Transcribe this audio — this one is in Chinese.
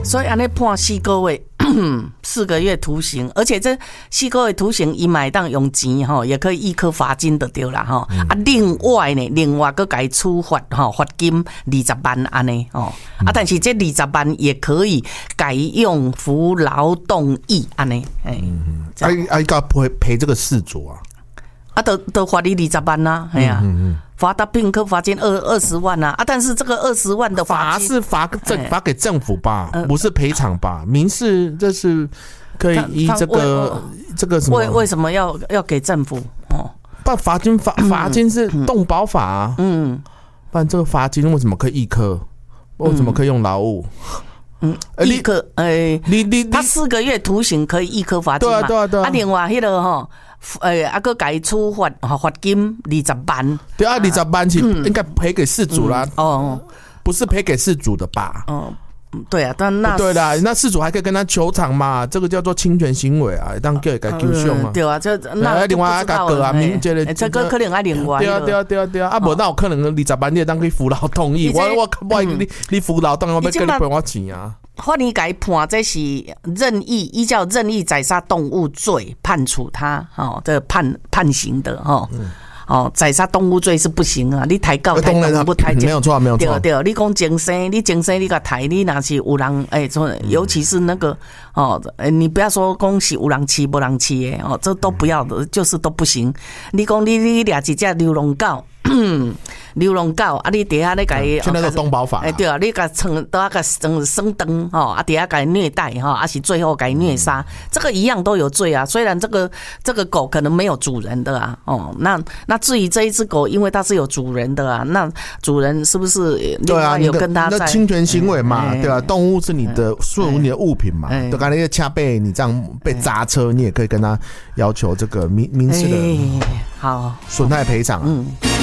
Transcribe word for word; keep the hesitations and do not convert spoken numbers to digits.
所以安尼判四个月。四个月徒刑，而且这四个月徒刑，伊买当用钱哈，也可以一颗罚金就对了哈。嗯、啊，另外呢，另外个该处罚哈，罚金二十万安尼哦。啊，但是这二十万也可以改用服劳动役安尼。哎， 哎哎，该赔赔这个事主啊？ 啊，都都罚你二十万呐，哎呀。嗯嗯罚他并科罚金二二十万啊啊！但是这个二十万的罚是罚政罚给政府吧，呃、不是赔偿吧？民事这是可以依这个这个什么？ 为为什么要要给政府？哦， 不，罚金罚罚金是动保法啊。嗯，不然这个罚金为什么可以一科？为什么可以用劳务？ 嗯，一科诶，你你他四个月徒刑可以一科罚金嘛？ 对啊对啊对啊。 啊，另外迄个吼。诶，啊，个改处罚罚金二十万， 对啊，二十万是应该赔给事主啦，嗯、哦，不是赔给事主的吧？ 哦，对啊，但那对啦，那事主还可以跟他求偿嘛，这个叫做侵权行为啊，当叫给救凶啊， 对啊，这那另外还个个啊，民这个这个可能还另外， 对啊，对啊，对啊，对啊，啊，无那有可能二十万你当去服劳动役，我我我你你服劳动，我要跟你赔我钱啊。 法院改判，这是任意依照任意宰杀动物罪判处他哦，这判判刑的哦。嗯哦，宰杀动物罪是不行啊！你抬告抬动物不抬， 没有错，没有错。 对对，你讲精生，你精生你个抬，你那是有人哎，尤其是那个哦，你不要说讲是有人饲无人饲的哦，这都不要的，就是都不行。你讲你你掠一只流浪狗。流浪狗啊，你底下你给现在是动保法， 哎对啊，你给撑都要给生生灯哈，啊底下给虐待哈，啊是最后给虐杀，这个一样都有罪啊。虽然这个这个狗可能没有主人的啊，哦，那那至于这一只狗，因为它是有主人的啊，那主人是不是对啊？ 有跟他在那侵权行为嘛，对啊，动物是你的属于你的物品嘛，就刚才那个掐背，你这样被砸车，你也可以跟他要求这个民民事的好损害赔偿。嗯。